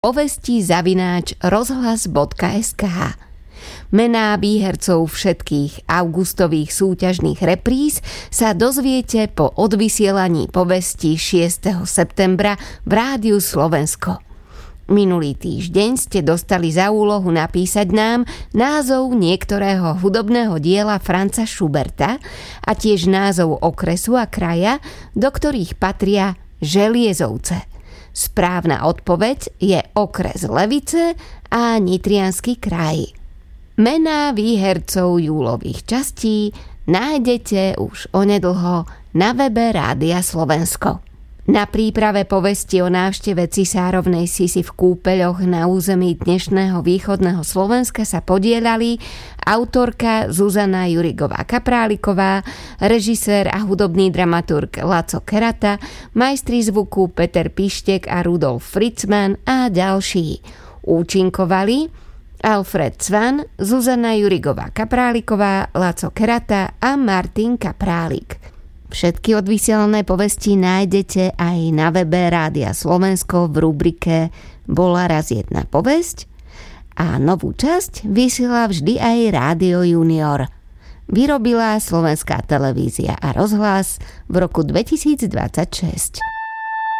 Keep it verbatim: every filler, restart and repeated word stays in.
povesti zavináč rozhlas bodka es ká. Mená výhercov všetkých augustových súťažných repríz sa dozviete po odvysielaní povesti šiesteho septembra v Rádiu Slovensko. Minulý týždeň ste dostali za úlohu napísať nám názov niektorého hudobného diela Franza Schuberta a tiež názov okresu a kraja, do ktorých patria Želiezovce. Správna odpoveď je okres Levice a Nitriansky kraj. Mená výhercov júlových častí nájdete už onedlho na webe Rádia Slovensko. Na príprave povesti o návšteve cisárovnej Sisy v kúpeľoch na území dnešného východného Slovenska sa podieľali autorka Zuzana Jurigová-Kapráliková, režisér a hudobný dramaturg Laco Kerata, majstri zvuku Peter Pištek a Rudolf Fritzman a ďalší. Účinkovali Alfred Cvan, Zuzana Jurigová-Kapráliková, Laco Kerata a Martin Kaprálik. Všetky odvysielané povesti nájdete aj na webe Rádia Slovensko v rubrike Bola raz jedna povesť a novú časť vysiela vždy aj Rádio Junior. Vyrobila Slovenská televízia a rozhlas v roku dvetisícdvadsaťšesť.